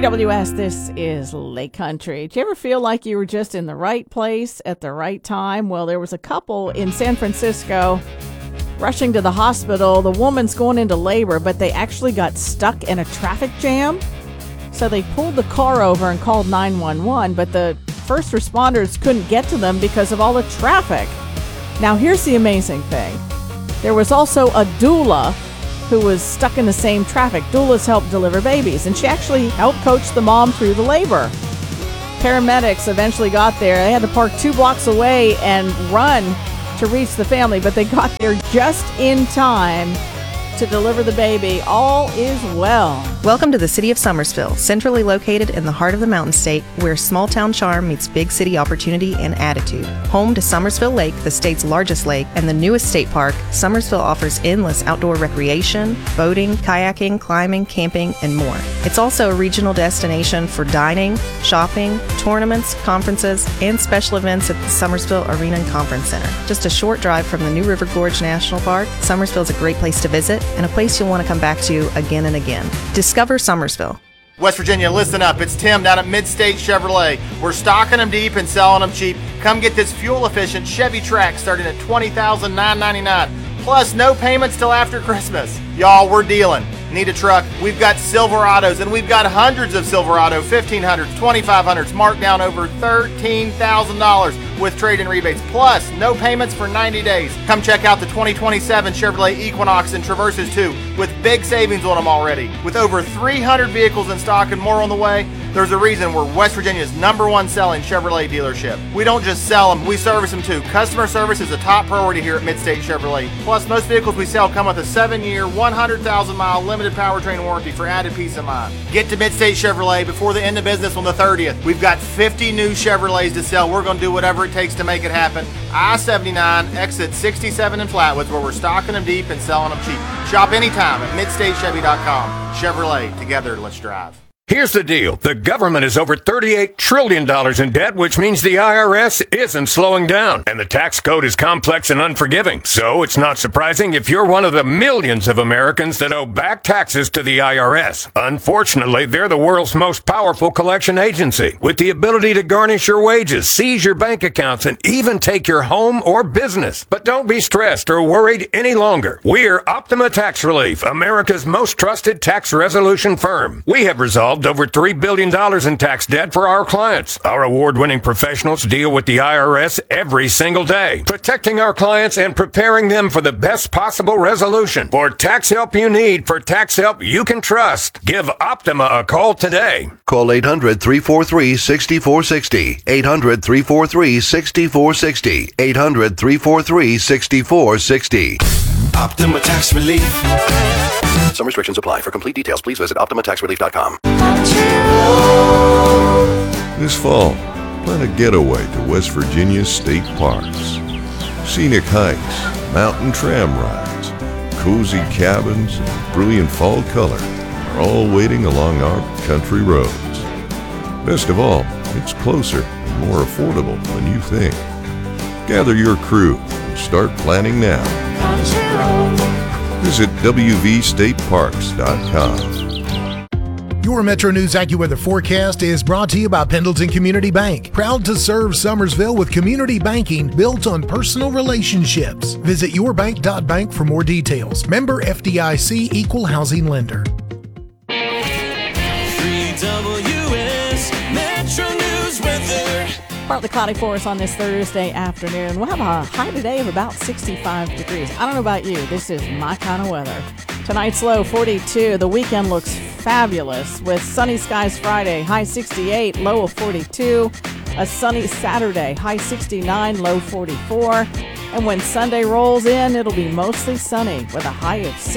WWS, this is Lake Country. Do you ever feel like you were just in the right place at the right time? Well, there was a couple in San Francisco rushing to the hospital. The woman's going into labor, but they actually got stuck in a traffic jam. So they pulled the car over and called 911, but the first responders couldn't get to them because of all the traffic. Now, here's the amazing thing. There was also a doula who was stuck in the same traffic. Doulas help deliver babies, and she actually helped coach the mom through the labor. Paramedics eventually got there. They had to park 2 blocks away and run to reach the family, but they got there just in time to deliver the baby. All is well. Welcome to the city of Summersville, centrally located in the heart of the Mountain State, where small town charm meets big city opportunity and attitude. Home to Summersville Lake, the state's largest lake, and the newest state park, Summersville offers endless outdoor recreation, boating, kayaking, climbing, camping, and more. It's also a regional destination for dining, shopping, tournaments, conferences, and special events at the Summersville Arena and Conference Center. Just a short drive from the New River Gorge National Park, Summersville is a great place to visit and a place you'll want to come back to again and again. Discover Summersville. West Virginia, listen up. It's Tim down at Mid-State Chevrolet. We're stocking them deep and selling them cheap. Come get this fuel-efficient Chevy Trax starting at $20,999. Plus, no payments till after Christmas. Y'all, we're dealing. Need a truck? We've got Silverados, and we've got hundreds of Silverado 1500s, 2500s, marked down over $13,000 with trade-in rebates. Plus, no payments for 90 days. Come check out the 2027 Chevrolet Equinox and Traverses too, with big savings on them already. With over 300 vehicles in stock and more on the way, there's a reason we're West Virginia's #1 selling Chevrolet dealership. We don't just sell them, we service them too. Customer service is a top priority here at Mid-State Chevrolet. Plus, most vehicles we sell come with a 7-year, 100,000-mile limited powertrain warranty for added peace of mind. Get to Mid-State Chevrolet before the end of business on the 30th. We've got 50 new Chevrolets to sell. We're going to do whatever it takes to make it happen. I-79, exit 67 in Flatwoods, where we're stocking them deep and selling them cheap. Shop anytime at MidStateChevy.com. Chevrolet, together, let's drive. Here's the deal. The government is over $38 trillion in debt, which means the IRS isn't slowing down. And the tax code is complex and unforgiving. So it's not surprising if you're one of the millions of Americans that owe back taxes to the IRS. Unfortunately, they're the world's most powerful collection agency, with the ability to garnish your wages, seize your bank accounts, and even take your home or business. But don't be stressed or worried any longer. We're Optima Tax Relief, America's most trusted tax resolution firm. We have resolved over $3 billion in tax debt for our clients. Our award-winning professionals deal with the IRS every single day, protecting our clients and preparing them for the best possible resolution. For tax help you need, for tax help you can trust, give Optima a call today. Call 800-343-6460. 800-343-6460. 800-343-6460. Optima Tax Relief. Some restrictions apply. For complete details, please visit OptimaTaxRelief.com. This fall, plan a getaway to West Virginia's state parks. Scenic hikes, mountain tram rides, cozy cabins, and brilliant fall color are all waiting along our country roads. Best of all, it's closer and more affordable than you think. Gather your crew and start planning now. Visit WVStateParks.com. Your Metro News AccuWeather forecast is brought to you by Pendleton Community Bank. Proud to serve Summersville with community banking built on personal relationships. Visit yourbank.bank for more details. Member FDIC Equal Housing Lender. 3WS Metro News weather. Partly cloudy for us on this Thursday afternoon. We'll have a high today of about 65 degrees. I don't know about you. This is my kind of weather. Tonight's low 42. The weekend looks fabulous with sunny skies Friday, high 68, low of 42. A sunny Saturday, high 69, low 44. And when Sunday rolls in, it'll be mostly sunny with a high of 60.